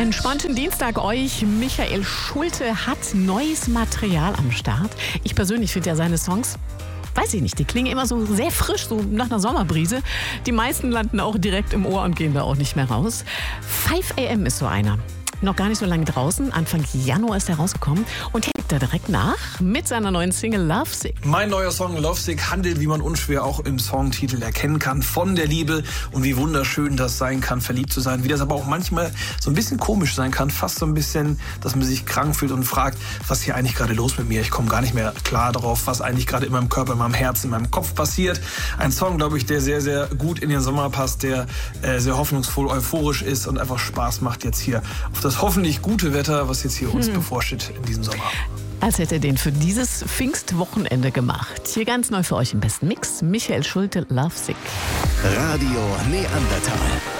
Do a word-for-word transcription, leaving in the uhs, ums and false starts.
Entspannten Dienstag euch. Michael Schulte hat neues Material am Start. Ich persönlich finde ja seine Songs, weiß ich nicht, die klingen immer so sehr frisch, so nach einer Sommerbrise. Die meisten landen auch direkt im Ohr und gehen da auch nicht mehr raus. five a m ist so einer. Noch gar nicht so lange draußen. Anfang Januar ist er rausgekommen und hängt da direkt nach mit seiner neuen Single Lovesick. Mein neuer Song Lovesick handelt, wie man unschwer auch im Songtitel erkennen kann, von der Liebe und wie wunderschön das sein kann, verliebt zu sein. Wie das aber auch manchmal so ein bisschen komisch sein kann, fast so ein bisschen, dass man sich krank fühlt und fragt, was ist hier eigentlich gerade los mit mir? Ich komme gar nicht mehr klar darauf, was eigentlich gerade in meinem Körper, in meinem Herz, in meinem Kopf passiert. Ein Song, glaube ich, der sehr, sehr gut in den Sommer passt, der äh, sehr hoffnungsvoll, euphorisch ist und einfach Spaß macht jetzt hier auf das Das hoffentlich gute Wetter, was jetzt hier uns hm. bevorsteht in diesem Sommer. Als hätte er den für dieses Pfingstwochenende gemacht. Hier ganz neu für euch im besten Mix. Michael Schulte, Lovesick. Radio Neandertal.